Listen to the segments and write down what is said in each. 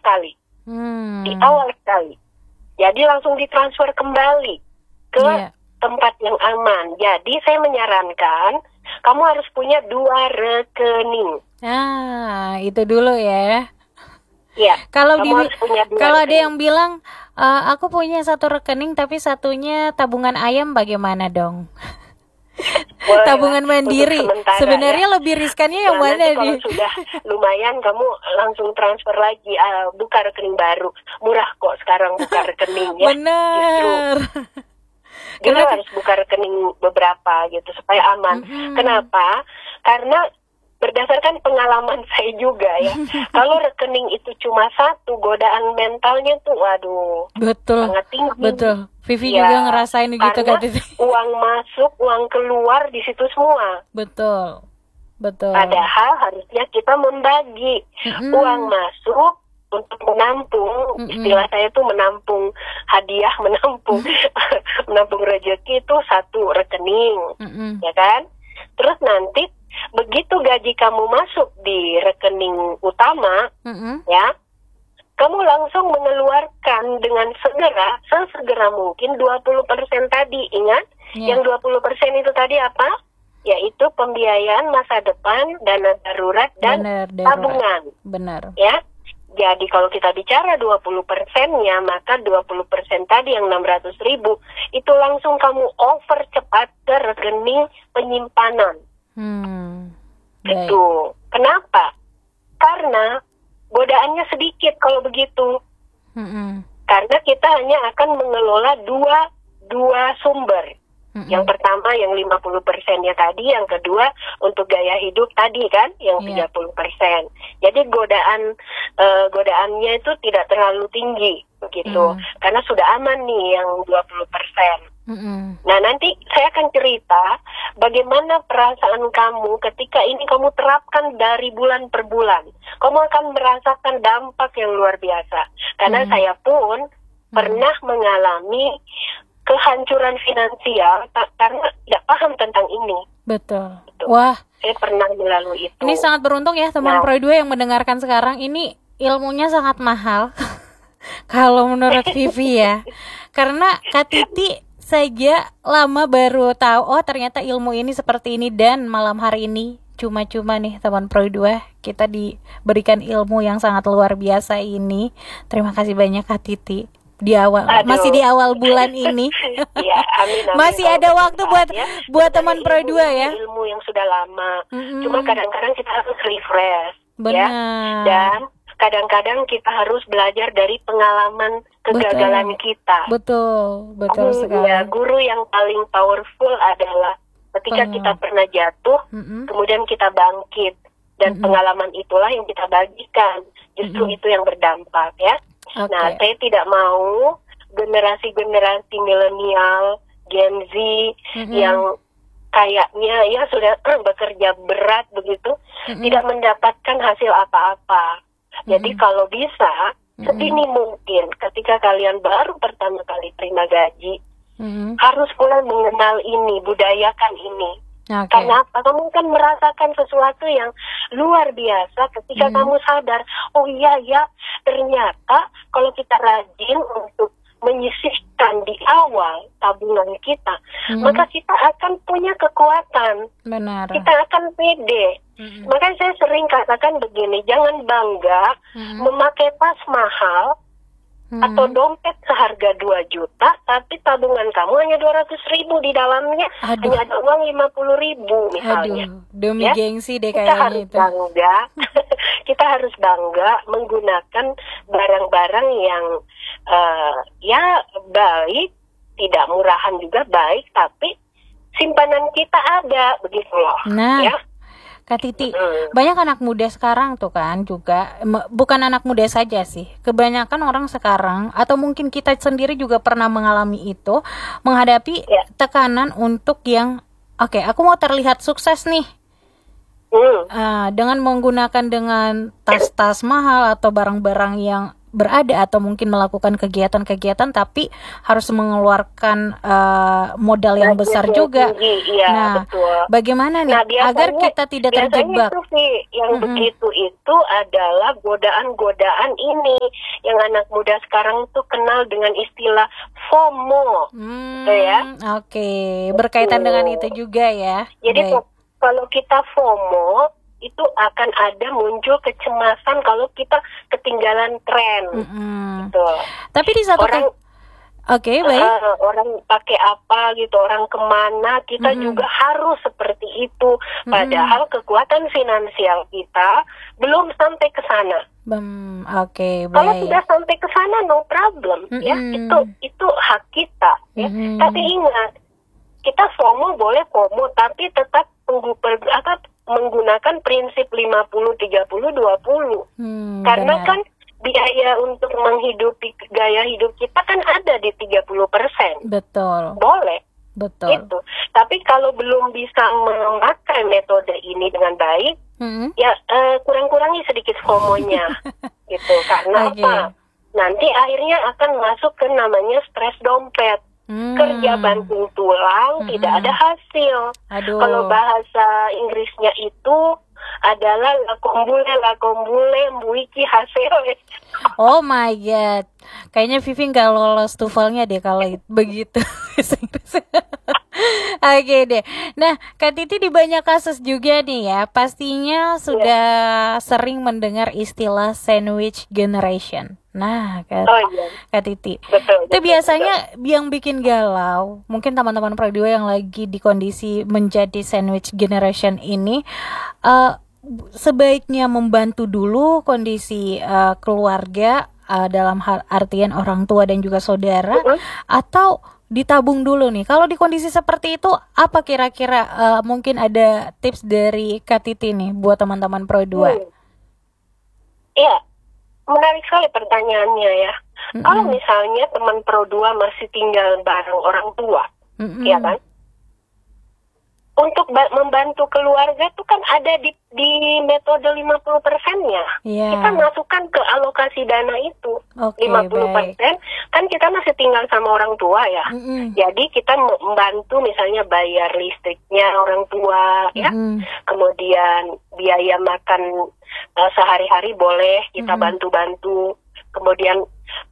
sekali. Di awal sekali. Jadi langsung ditransfer kembali ke tempat yang aman. Jadi saya menyarankan kamu harus punya 2 rekening. Itu dulu ya. Iya. Kalau ada yang bilang aku punya 1 rekening tapi satunya tabungan ayam, bagaimana dong? Tabungan mandiri. Sebenarnya lebih riskannya yang mana nih? Kalau sudah lumayan kamu langsung transfer lagi, buka rekening baru. Murah kok sekarang buka rekening ya. Bener. Justru harus buka rekening beberapa gitu supaya aman. Kenapa? Karena berdasarkan pengalaman saya juga ya, kalau rekening itu cuma 1, godaan mentalnya tuh waduh, sangat tinggi. Betul. Vivi juga ngerasain gitu kan. Uang masuk, uang keluar di situ semua. Betul. Padahal harusnya kita membagi uang masuk untuk menampung, istilah saya itu menampung hadiah, menampung rezeki itu 1 rekening, ya kan? Terus nanti begitu gaji kamu masuk di rekening utama, ya, kamu langsung mengeluarkan dengan sesegera mungkin 20% tadi. Ingat, yang 20% itu tadi apa? Yaitu pembiayaan masa depan, dana darurat, dan tabungan. Benar. Ya, jadi kalau kita bicara 20%-nya, maka 20% tadi yang 600.000 itu langsung kamu over cepat ke rekening penyimpanan. Itu. Kenapa? Karena godaannya sedikit kalau begitu. Karena kita hanya akan mengelola dua sumber. Yang pertama yang 50%-nya tadi, yang kedua untuk gaya hidup tadi kan, yang 30%. Jadi godaannya itu tidak terlalu tinggi begitu. Karena sudah aman nih yang 20%. Nah, nanti saya akan cerita bagaimana perasaan kamu ketika ini kamu terapkan dari bulan per bulan. Kamu akan merasakan dampak yang luar biasa. Karena saya pun pernah mengalami kehancuran finansial karena tidak paham tentang ini. Betul. Wah, saya pernah melalui itu. Ini sangat beruntung ya teman Pro 2 yang mendengarkan sekarang. Ini ilmunya sangat mahal. Kalau menurut Vivi ya. Karena Kak Titi saja lama baru tahu, oh ternyata ilmu ini seperti ini, dan malam hari ini cuma-cuma nih teman Pro 2 kita diberikan ilmu yang sangat luar biasa ini. Terima kasih banyak Kak Titi. Masih di awal bulan ini. Ya, amin. Masih ada waktu buat teman Pro 2 ya. Ilmu yang sudah lama. Cuma kadang-kadang kita harus refresh. Benar. Ya. Dan kadang-kadang kita harus belajar dari pengalaman kegagalan kita. Betul sekali. Ya, guru yang paling powerful adalah ketika kita pernah jatuh, kemudian kita bangkit, dan pengalaman itulah yang kita bagikan. Justru itu yang berdampak ya. Nah, saya tidak mau generasi-generasi milenial, Gen Z yang kayaknya ya sudah bekerja berat begitu, tidak mendapatkan hasil apa-apa. Jadi kalau bisa sedini mungkin ketika kalian baru pertama kali terima gaji, harus mulai mengenal ini, budayakan ini. Karena apa? Kamu kan merasakan sesuatu yang luar biasa ketika kamu sadar, oh iya ya, ternyata kalau kita rajin untuk menyisihkan di awal tabungan kita, maka kita akan punya kekuatan. Benar. Kita akan pede. Makanya saya sering katakan begini, jangan bangga memakai tas mahal atau dompet seharga 2 juta, tapi tabungan kamu hanya 200.000 di dalamnya, hanya ada uang 50.000 misalnya. Demi gengsi deh kita kayaknya harus itu. Bangga, kita harus bangga menggunakan barang-barang yang ya baik, tidak murahan juga baik, tapi simpanan kita ada begitu loh. Nah. Ya. Kak Titi, banyak anak muda sekarang tuh kan juga, bukan anak muda saja sih, kebanyakan orang sekarang, atau mungkin kita sendiri juga pernah mengalami itu, menghadapi tekanan untuk yang, oke, aku mau terlihat sukses nih, dengan menggunakan dengan tas-tas mahal atau barang-barang yang berada atau mungkin melakukan kegiatan-kegiatan tapi harus mengeluarkan modal yang besar juga. Iya, Nah, betul. bagaimana nih agar kita tidak terjebak? Yang begitu itu adalah godaan-godaan ini yang anak muda sekarang tuh kenal dengan istilah FOMO. Ya. Oke, berkaitan dengan itu juga ya. Jadi kalau kita FOMO itu akan ada muncul kecemasan kalau kita ketinggalan tren. Gitu. Tapi di satu baik. Orang pakai apa gitu, orang kemana, kita juga harus seperti itu. Padahal kekuatan finansial kita belum sampai ke sana. Baik. Kalau sudah sampai ke sana no problem, ya itu hak kita. Ya. Tapi ingat, kita FOMO boleh FOMO, tapi tetap menggunakan prinsip 50-30-20. Karena benar. kan biaya untuk menghidupi gaya hidup kita kan ada di 30%. Betul. Boleh. Betul. Gitu. Tapi kalau belum bisa memakai metode ini dengan baik, ya kurang-kurangi sedikit FOMO-nya. Gitu. Karena apa? Nanti akhirnya akan masuk ke namanya stres dompet. Kerja banting tulang, tidak ada hasil. Kalau bahasa Inggrisnya itu adalah lakombule mbuiki hasil. Oh my god, kayaknya Vivi nggak lolos TOEFL-nya deh kalau begitu. Oke deh. Nah, Kak Titi di banyak kasus juga nih ya, pastinya sudah sering mendengar istilah sandwich generation. Nah, Kak Titi, itu biasanya yang bikin galau, mungkin teman-teman Pro 2 yang lagi di kondisi menjadi sandwich generation ini, sebaiknya membantu dulu kondisi keluarga, dalam hal artian orang tua dan juga saudara, atau ditabung dulu nih. Kalau di kondisi seperti itu, apa kira-kira mungkin ada tips dari Kak Titi nih buat teman-teman Pro 2? Iya, menarik sekali pertanyaannya ya. Kalau misalnya teman Pro 2 masih tinggal bareng orang tua, ya kan? Untuk membantu keluarga itu kan ada di metode 50%-nya. Kita masukkan ke alokasi dana itu. 50% kan kita masih tinggal sama orang tua ya. Jadi kita membantu misalnya bayar listriknya orang tua ya. Kemudian biaya makan sehari-hari boleh kita bantu-bantu. Kemudian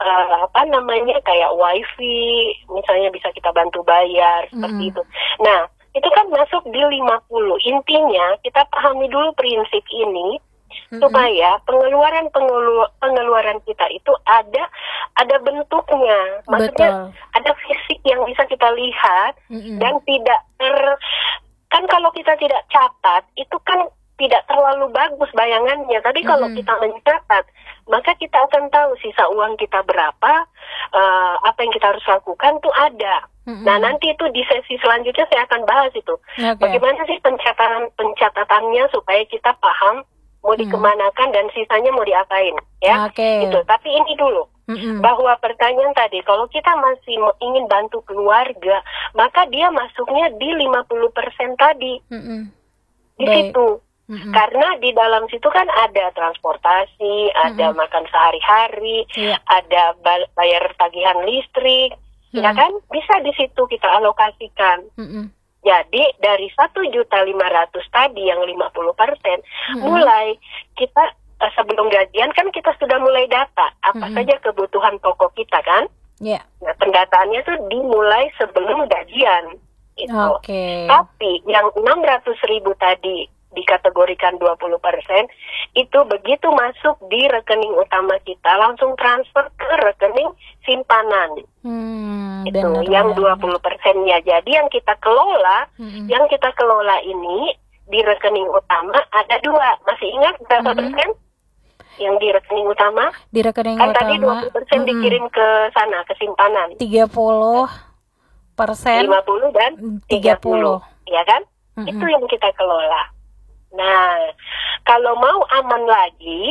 kayak wifi misalnya bisa kita bantu bayar seperti itu. Nah, itu kan masuk di 50. Intinya kita pahami dulu prinsip ini supaya pengeluaran kita itu ada bentuknya. Maksudnya ada fisik yang bisa kita lihat dan tidak kan kalau kita tidak catat itu kan tidak terlalu bagus bayangannya. Tapi kalau kita mencatat, maka kita akan tahu sisa uang kita berapa, apa yang kita harus lakukan tuh ada. Nah, nanti itu di sesi selanjutnya saya akan bahas itu. Bagaimana sih pencatatannya supaya kita paham mau dikemanakan dan sisanya mau diapain, ya. Gitu. Tapi ini dulu, bahwa pertanyaan tadi, kalau kita masih ingin bantu keluarga, maka dia masuknya di 50% tadi. Di situ. Karena di dalam situ kan ada transportasi, ada makan sehari-hari, ada bayar tagihan listrik, ya kan? Bisa di situ kita alokasikan. Jadi dari 1.500.000 tadi yang 50%, mulai kita sebelum gajian kan kita sudah mulai data apa saja kebutuhan pokok kita kan? Nah, pendataannya tuh dimulai sebelum gajian itu. Tapi yang 600.000 tadi dikategorikan 20%, itu begitu masuk di rekening utama kita langsung transfer ke rekening simpanan. Itu yang 20%-nya. Jadi yang kita kelola ini di rekening utama ada 2. Masih ingat berapa persen? Yang di rekening utama? Di rekening kan utama tadi 20% dikirim ke sana, ke simpanan. 30%, 50 dan 30. Ya kan? Itu yang kita kelola. Nah, kalau mau aman lagi,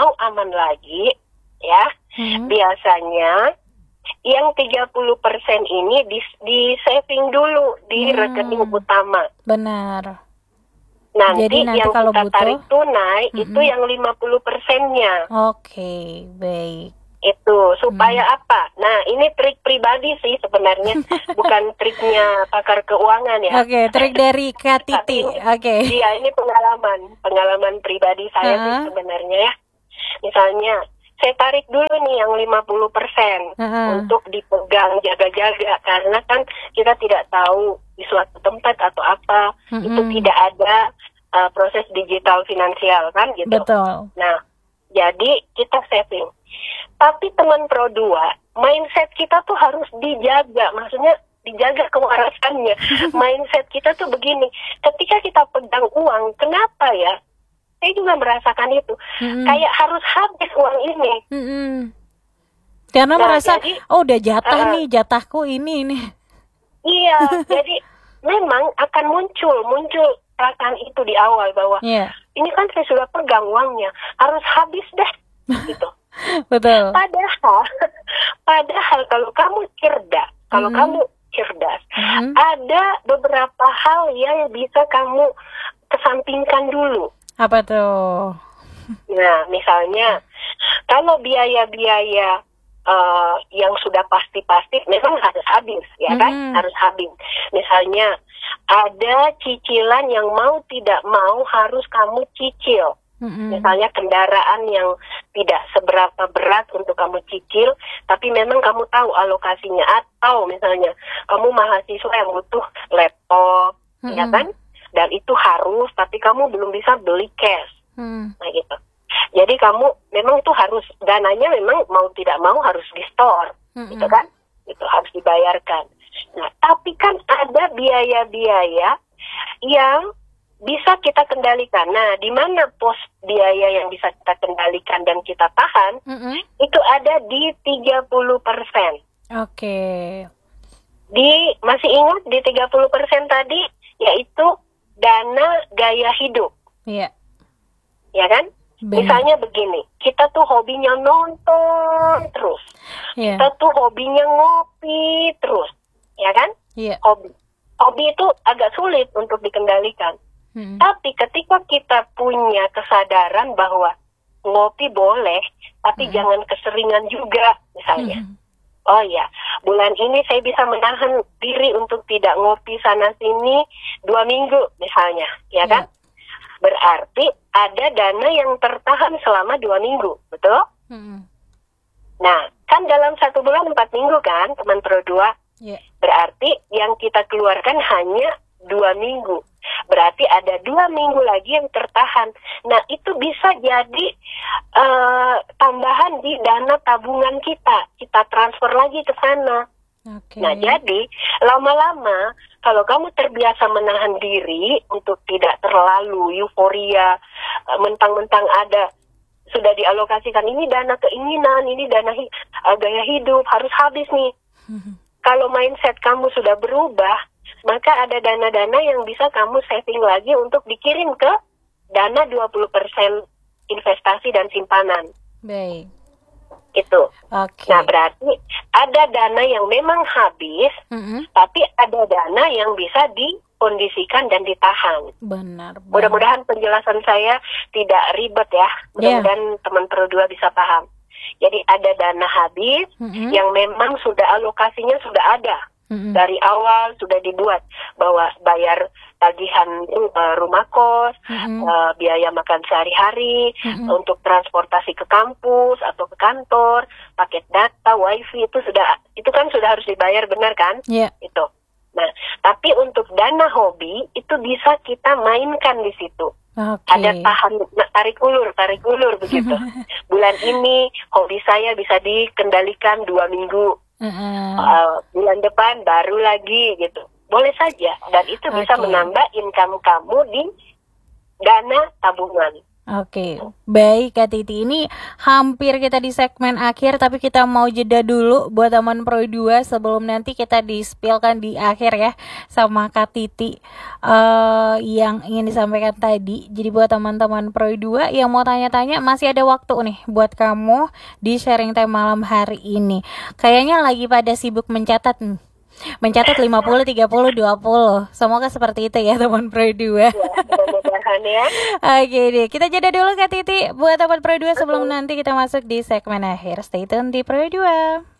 ya, biasanya yang 30% ini di saving dulu di rekening utama. Benar. Nanti yang kalau kita butuh, tarik tunai itu yang 50%-nya. Baik. Itu supaya apa? Nah, ini trik pribadi sih sebenarnya, bukan triknya pakar keuangan ya. Oke, trik dari Kak Titi. Oke. Iya, ini pengalaman pribadi saya sih sebenarnya ya. Misalnya, saya tarik dulu nih yang 50% untuk dipegang jaga-jaga, karena kan kita tidak tahu di suatu tempat atau apa itu tidak ada proses digital finansial kan gitu. Betul. Nah, jadi kita saving. Tapi teman Pro 2, mindset kita tuh harus dijaga. Maksudnya dijaga kewarasannya. Mindset kita tuh begini. Ketika kita pegang uang, kenapa ya? Saya juga merasakan itu. Kayak harus habis uang ini. Karena merasa, udah jatuh nih, jatahku ini. Iya, jadi memang akan muncul perasaan itu di awal bahwa ini kan saya sudah pegang uangnya, harus habis deh, gitu. Betul. Padahal kalau kamu cerdas, ada beberapa hal yang bisa kamu kesampingkan dulu. Apa tuh? Nah, misalnya kalau biaya-biaya yang sudah pasti memang harus habis, ya kan? Harus habis. Misalnya ada cicilan yang mau tidak mau harus kamu cicil. Misalnya kendaraan yang tidak seberapa berat untuk kamu cicil, tapi memang kamu tahu alokasinya. Atau misalnya kamu mahasiswa yang butuh laptop, ya kan? Dan itu harus, tapi kamu belum bisa beli cash. Nah gitu. Jadi kamu memang itu harus, dananya memang mau tidak mau harus di store, gitu kan? Itu harus dibayarkan. Nah, tapi kan ada biaya-biaya yang bisa kita kendalikan. Nah, di mana pos biaya yang bisa kita kendalikan dan kita tahan, itu ada di 30%. Oke. Masih ingat di 30% tadi, yaitu dana gaya hidup. Iya. Ya kan? Misalnya begini, kita tuh hobinya nonton terus. Kita tuh hobinya ngopi terus. Ya kan? Iya. Hobi itu agak sulit untuk dikendalikan. Tapi ketika kita punya kesadaran bahwa ngopi boleh, tapi jangan keseringan juga, misalnya. Oh ya, bulan ini saya bisa menahan diri untuk tidak ngopi sana-sini 2 minggu, misalnya, ya kan? Berarti ada dana yang tertahan selama 2 minggu, betul? Nah, kan dalam 1 bulan 4 minggu kan, teman Pro 2? Berarti yang kita keluarkan hanya 2 minggu. Berarti ada 2 minggu lagi yang tertahan. Nah, itu bisa jadi tambahan di dana tabungan kita. Kita transfer lagi ke sana. Nah, jadi lama-lama kalau kamu terbiasa menahan diri untuk tidak terlalu euforia, mentang-mentang ada sudah dialokasikan ini dana keinginan, ini dana gaya hidup, harus habis nih. Kalau mindset kamu sudah berubah, maka ada dana-dana yang bisa kamu saving lagi untuk dikirim ke dana 20% investasi dan simpanan. Baik. Itu. Nah, berarti ada dana yang memang habis, tapi ada dana yang bisa dikondisikan dan ditahan. Benar. Mudah-mudahan penjelasan saya tidak ribet ya. Mudah-mudahan teman Pro 2 bisa paham. Jadi ada dana habis yang memang sudah alokasinya sudah ada. Dari awal sudah dibuat bahwa bayar tagihan rumah kos, biaya makan sehari-hari, untuk transportasi ke kampus atau ke kantor, paket data, wifi itu kan sudah harus dibayar, benar kan? Itu. Nah, tapi untuk dana hobi itu bisa kita mainkan di situ. Ada tarik ulur begitu. Bulan ini hobi saya bisa dikendalikan 2 minggu. Bulan depan baru lagi gitu. Boleh saja, dan itu bisa menambah income kamu di dana tabungan. Baik Kak Titi, ini hampir kita di segmen akhir, tapi kita mau jeda dulu buat teman Pro 2 sebelum nanti kita di-spillkan di akhir ya sama Kak Titi yang ingin disampaikan tadi. Jadi buat teman-teman Pro 2 yang mau tanya-tanya, masih ada waktu nih buat kamu di sharing time malam hari ini. Kayaknya lagi pada sibuk mencatat 50, 30, 20. Semoga seperti itu ya teman Pro 2. mudah-mudahan ya. Oke deh, kita jeda dulu Kak Titi buat Sobat Pro 2 sebelum nanti kita masuk di segmen akhir. Stay tune di Pro 2.